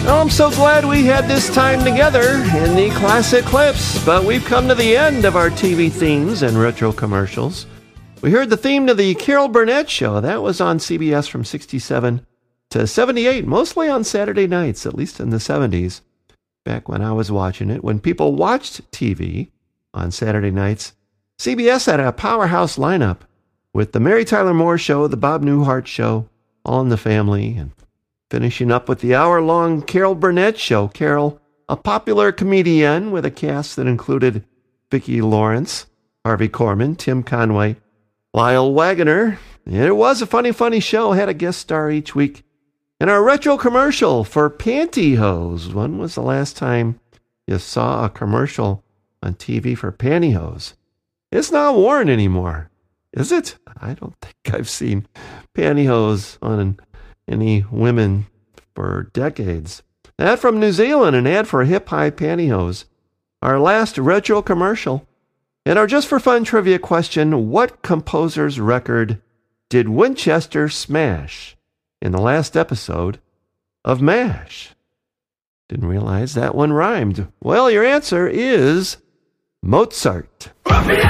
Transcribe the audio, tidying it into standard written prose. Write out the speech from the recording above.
Well, I'm so glad we had this time together in the classic clips, but we've come to the end of our TV themes and retro commercials. We heard the theme to the Carol Burnett Show. That was on CBS from 67 to 78, mostly on Saturday nights, at least in the 70s. Back when I was watching it, when people watched TV on Saturday nights, CBS had a powerhouse lineup with the Mary Tyler Moore Show, the Bob Newhart Show, All in the Family, and finishing up with the hour-long Carol Burnett Show. Carol, a popular comedian with a cast that included Vicki Lawrence, Harvey Korman, Tim Conway, Lyle Waggoner. It was a funny show, had a guest star each week. And our retro commercial for pantyhose. When was the last time you saw a commercial on TV for pantyhose? It's not worn anymore, is it? I don't think I've seen pantyhose on any women for decades. That from New Zealand, an ad for hip high pantyhose. Our last retro commercial. And our just for fun trivia question, what composer's record did Winchester smash in the last episode of MASH? Didn't realize that one rhymed. Well, your answer is Mozart.